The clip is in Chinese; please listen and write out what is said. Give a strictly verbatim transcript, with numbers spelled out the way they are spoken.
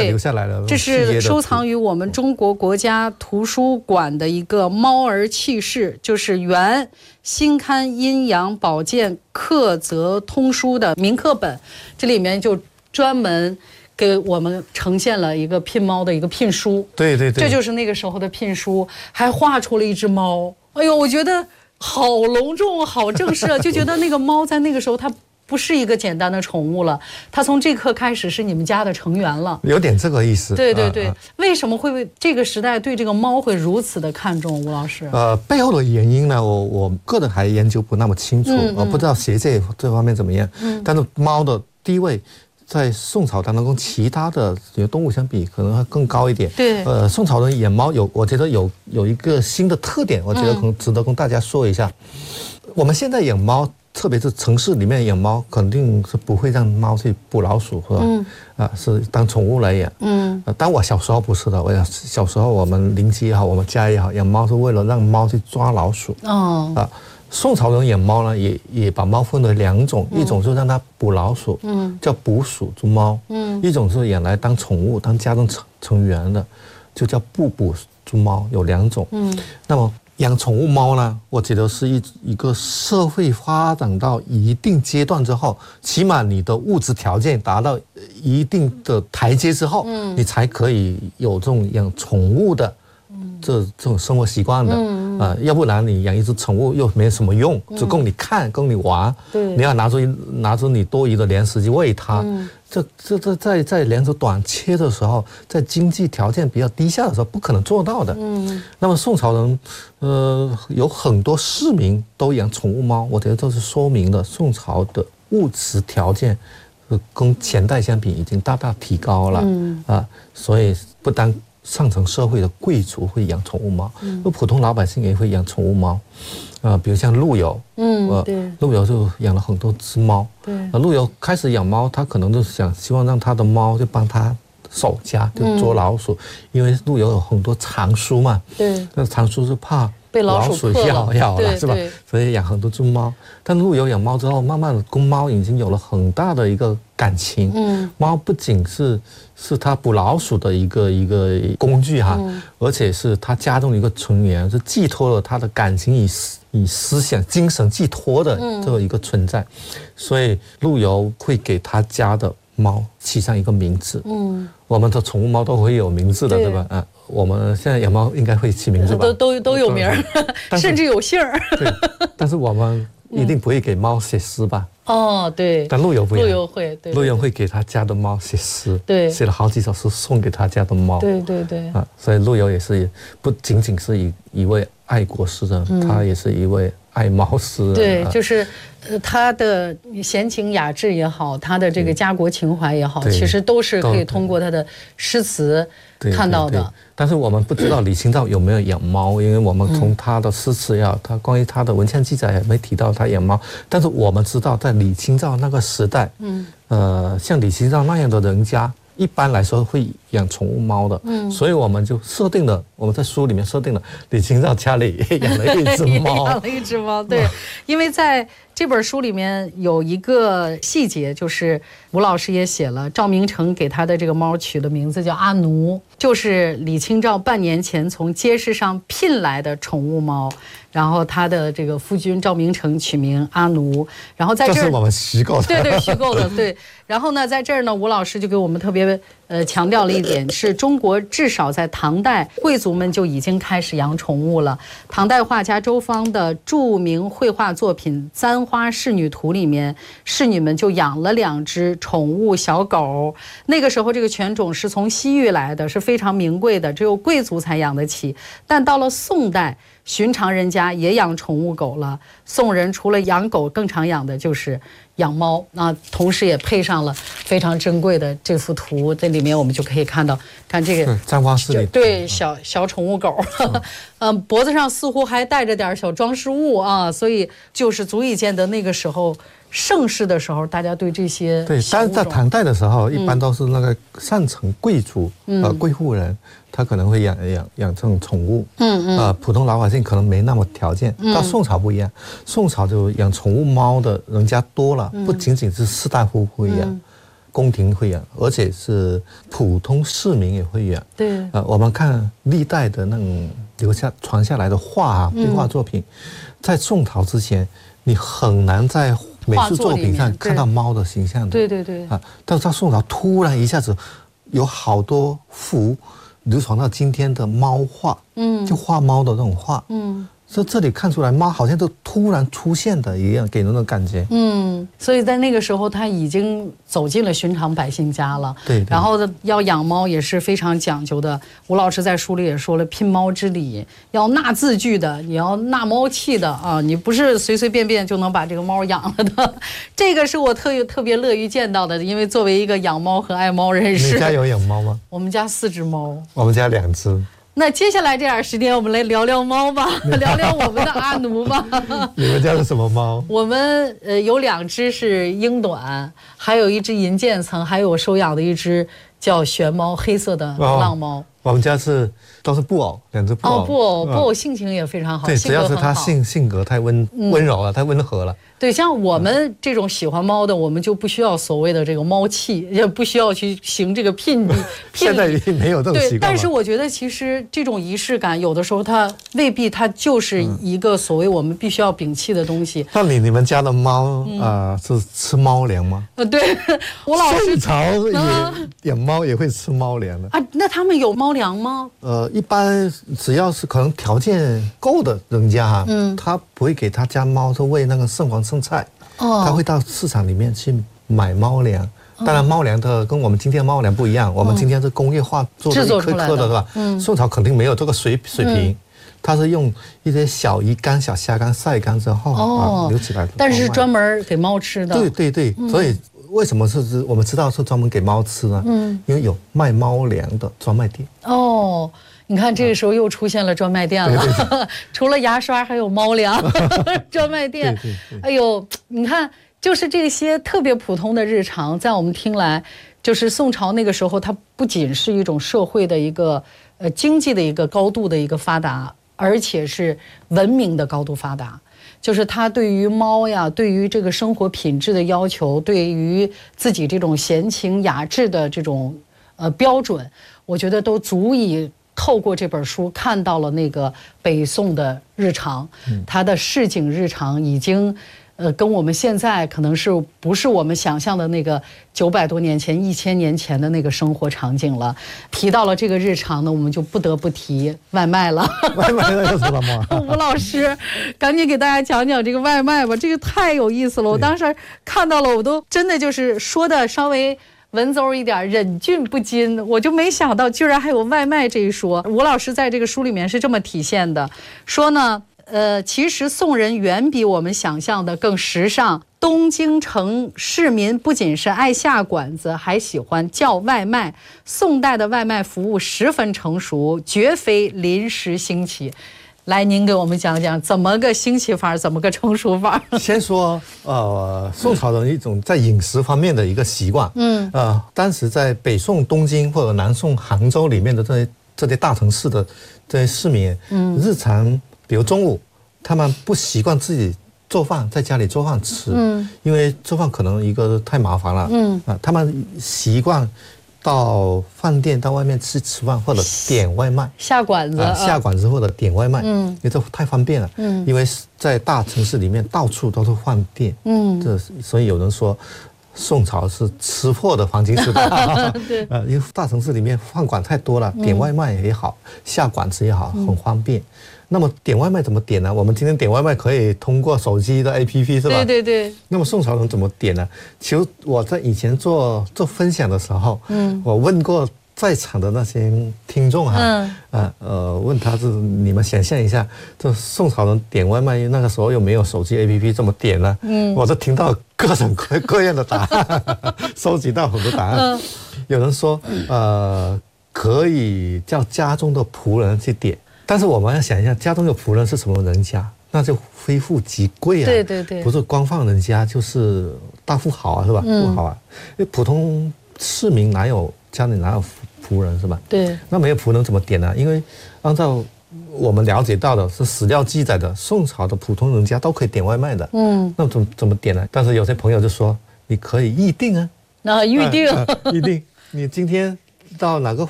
留下来了。 这是收藏于我们中国国家图书馆的一个猫儿器饰，就是原新刊阴阳保健课则通书的铭刻本，这里面就专门给我们呈现了一个聘猫的一个聘书。 对对对， 这就是那个时候的聘书，还画出了一只猫。哎呦，我觉得好隆重，好正式，就觉得那个猫在那个时候它不是一个简单的宠物了，它从这刻开始是你们家的成员了， 有点这个意思。 对对对，啊、为什么会为这个时代对这个猫会如此的看重？吴老师， 呃，背后的原因呢，我我个人还研究不那么清楚，嗯嗯、我不知道学界这方面怎么样。嗯、但是猫的地位在宋朝当中跟其他的动物相比，可能会更高一点。 对， 呃，宋朝的养猫有，我觉得有有一个新的特点，我觉得可能值得跟大家说一下。嗯、我们现在养猫。特别是城市里面养猫，肯定是不会让猫去捕老鼠，是吧？嗯，啊，是当宠物来养。嗯，但我小时候不是的，我小时候我们邻居也好，我们家也好，养猫是为了让猫去抓老鼠。哦，啊，宋朝人养猫呢，也也把猫分为两种，嗯、一种是让它捕老鼠，嗯，叫捕鼠之猫，嗯，一种是养来当宠物、当家中成成员的，就叫不捕之猫，有两种。嗯，那么。养宠物猫呢，我觉得是一一个社会发展到一定阶段之后，起码你的物质条件达到一定的台阶之后，嗯，你才可以有这种养宠物的这这种生活习惯的。嗯啊、呃，要不然你养一只宠物又没什么用，只供你看，供你玩。对，你要拿出拿出你多余的粮食去喂它。嗯，这这这在在粮食短缺的时候，在经济条件比较低下的时候，不可能做到的。嗯，那么宋朝人，呃，有很多市民都养宠物猫，我觉得这是说明了宋朝的物质条件，呃，跟前代相比已经大大提高了。嗯啊，所以不单上层社会的贵族会养宠物猫，嗯，普通老百姓也会养宠物猫。啊、呃，比如像陆游，嗯，呃，对，陆游就养了很多只猫，对，呃，陆游开始养猫，他可能就是想希望让他的猫就帮他守家，就捉老鼠，嗯、因为陆游有很多藏书嘛，对，那藏书是怕被老鼠咬咬了，是吧？所以养很多只猫。但陆游养猫之后，慢慢的跟猫已经有了很大的一个感情，嗯，猫不仅是是他捕老鼠的一个一个工具哈，嗯、而且是他家中的一个成员，是寄托了他的感情以以思想、精神寄托的这么一个存在，嗯、所以陆游会给他家的猫起上一个名字。嗯，我们的宠物猫都会有名字的， 对, 对吧？啊，我们现在养猫应该会起名字吧？ 都都都有名儿，甚至有姓儿。对， 但是我们一定不会给猫写诗吧？ 哦，对。 但陆游不一样， 陆游会，对， 陆游会给他家的猫写诗， 对， 写了好几首诗送给他家的猫。 对对对。 啊，所以陆游也是不仅仅是一一位爱国诗人，嗯、他也是一位爱猫诗人。 对，就是呃，他的闲情雅致也好，他的这个家国情怀也好，其实都是可以通过他的诗词看到的。对对对， 但是我们不知道李清照有没有养猫，因为我们从他的诗词也好，他关于他的文献记载也没提到他养猫。但是我们知道，在李清照那个时代，嗯，呃，像李清照那样的人家，一般来说会养宠物猫的，嗯，所以我们就设定了，我们在书里面设定了李清照家里也养了一只猫， 养了一只猫，对，因为在这本书里面有一个细节，就是吴老师也写了，赵明诚给他的这个猫取的名字叫阿奴，就是李清照半年前从街市上聘来的宠物猫，然后他的这个夫君赵明诚取名阿奴，然后在这儿， 这是我们虚构的， 对对，虚构的，对。然后呢，在这儿呢，吴老师就给我们特别呃强调了一点，是中国至少在唐代，贵族们就已经开始养宠物了。唐代画家周芳的著名绘画作品《簪花仕女图》里面，仕女们就养了两只宠物小狗。那个时候，这个犬种是从西域来的，是非常名贵的，只有贵族才养得起。但到了宋代，寻常人家也养宠物狗了。宋人除了养狗，更常养的就是养猫。那同时也配上了非常珍贵的这幅图，这里面我们就可以看到，看这个簪花仕女， 对，小小宠物狗，嗯，脖子上似乎还带着点小装饰物啊，所以就是足以见得那个时候盛世的时候，大家对这些对，但是在唐代的时候，一般都是那个上层贵族、嗯、呃贵妇人。他可能会养养养这种宠物，嗯嗯，呃，普通老百姓可能没那么条件。嗯、到宋朝不一样，宋朝就养宠物猫的人家多了，嗯、不仅仅是士大夫会养，嗯、 宫廷会养，而且是普通市民也会养。 对， 呃，我们看历代的那种留下传下来的画啊，绘画作品，嗯、在宋朝之前，你很难在美术作品上看到猫的形象的。 对对对。 啊，但是到宋朝突然一下子有好多幅流传到今天的猫画，嗯，就画猫的那种画，嗯。所以这里看出来，猫好像都突然出现的一样，给人的感觉。 嗯，所以在那个时候，它已经走进了寻常百姓家了。 对。 然后要养猫也是非常讲究的。吴老师在书里也说了，聘猫之礼要纳字据的，你要纳猫气的啊，你不是随随便便就能把这个猫养了的。这个是我特特别乐于见到的，因为作为一个养猫和爱猫人士。 你家有养猫吗？ 我们家四只猫。 我们家两只。 那接下来这点时间，我们来聊聊猫吧，聊聊我们的阿奴吧。 你们家是什么猫？ 我们呃有两只是英短，还有一只银渐层，还有我收养的一只叫玄猫，黑色的浪猫。哦， 我们家是都是布偶，两只布偶。 哦，布偶，布偶性情也非常好。 对，只要是它性性格太温温柔了，太温和了。 对，像我们这种喜欢猫的，我们就不需要所谓的这个猫气，也不需要去行这个聘礼。 现在没有这种习惯。 对，但是我觉得其实这种仪式感，有的时候它未必它就是一个所谓我们必须要摒弃的东西。 那你你们家的猫啊是吃猫粮吗？ 呃，对，我老是宋朝也养猫也会吃猫粮的啊。那他们有猫粮吗？ 呃，一般只要是可能条件够的人家哈，嗯，他不会给他家猫是喂那个圣皇生菜，哦，他会到市场里面去买猫粮。当然，猫粮的跟我们今天的猫粮不一样，我们今天是工业化做的一颗颗的，是吧？嗯，宋朝肯定没有这个水水平，它是用一些小鱼干、小虾干晒干之后啊留起来的。 但是专门给猫吃的。 对对对，所以为什么是我们知道是专门给猫吃呢？嗯，因为有卖猫粮的专卖店。 哦。你看，这个时候又出现了专卖店了，对对对除了牙刷，还有猫粮专卖店。对对对哎呦，你看，就是这些特别普通的日常，在我们听来，就是宋朝那个时候，它不仅是一种社会的一个呃经济的一个高度的一个发达，而且是文明的高度发达。就是它对于猫呀，对于这个生活品质的要求，对于自己这种闲情雅致的这种呃标准，我觉得都足以。透过这本书看到了那个北宋的日常，它的市井日常已经，呃，跟我们现在可能是不是我们想象的那个九百多年前、一千年前的那个生活场景了。提到了这个日常呢，我们就不得不提外卖了。 外卖那是什么？ 吴老师，赶紧给大家讲讲这个外卖吧，这个太有意思了。我当时看到了，我都真的就是说的稍微。文绉一点，忍俊不禁，我就没想到居然还有外卖这一说。吴老师在这个书里面是这么体现的，说呢，呃，其实宋人远比我们想象的更时尚。东京城市民不仅是爱下馆子，还喜欢叫外卖。宋代的外卖服务十分成熟，绝非临时兴起。来，您给我们讲讲怎么个兴起法，怎么个成熟法？ 先说，呃，宋朝人一种在饮食方面的一个习惯。嗯，呃，当时在北宋东京或者南宋杭州里面的这些这些大城市的这些市民，嗯，日常比如中午，他们不习惯自己做饭，在家里做饭吃，嗯，因为做饭可能一个太麻烦了，嗯，啊、呃，他们习惯。到饭店到外面吃吃饭或者点外卖， 下馆子、 啊、下馆子或者点外卖，嗯，因为这太方便了，嗯，因为在大城市里面到处都是饭店，嗯，这所以有人说宋朝是吃货的黄金时代，对，呃，因为大城市里面饭馆太多了，点外卖也好，嗯、下馆子也好，很方便。嗯那么点外卖怎么点呢？我们今天点外卖可以通过手机的 A P P 是吧？ 对对对。 那么宋朝人怎么点呢？其实我在以前做做分享的时候，嗯，我问过在场的那些听众哈，嗯，呃呃，问他是你们想象一下，这宋朝人点外卖那个时候又没有手机 A P P 怎么点呢？嗯，我就听到各种各各样的答案，收集到很多答案。嗯、有人说，呃，可以叫家中的仆人去点。但是我们要想一下，家中有仆人是什么人家？那就非富即贵啊！ 对对对， 不是官放人家就是大富豪啊，是吧？嗯、富豪啊，因为普通市民哪有家里哪有仆人是吧？ 对。 那没有仆人怎么点呢？因为按照我们了解到的是史料记载的，宋朝的普通人家都可以点外卖的。嗯。那怎么怎么点呢？但是有些朋友就说，你可以预定啊。 那预定、 呃呃预定。你今天到哪个